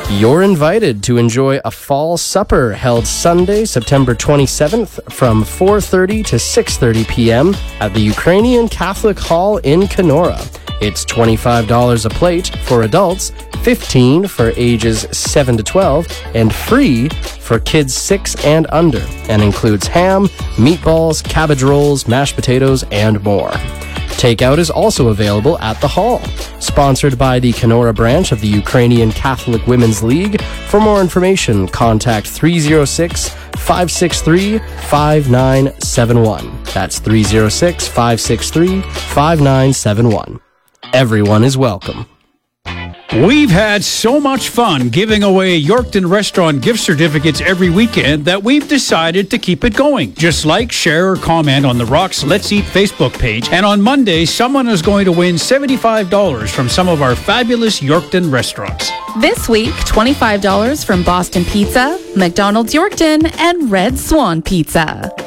You're invited to enjoy a fall supper held Sunday, September 27th from 4:30 to 6:30 p.m. at the Ukrainian Catholic Hall in Kenora. It's $25 a plate for adults, $15 for ages 7 to 12, and free for kids 6 and under, and includes ham, meatballs, cabbage rolls, mashed potatoes, and more. Takeout is also available at the hall. Sponsored by the Kenora branch of the Ukrainian Catholic Women's League. For more information, contact 306-563-5971. That's 306-563-5971. Everyone is welcome. We've had so much fun giving away Yorkton Restaurant gift certificates every weekend that we've decided to keep it going. Just like, share, or comment on the Rocks Let's Eat Facebook page. And on Monday, someone is going to win $75 from some of our fabulous Yorkton restaurants. This week, $25 from Boston Pizza, McDonald's Yorkton, and Red Swan Pizza.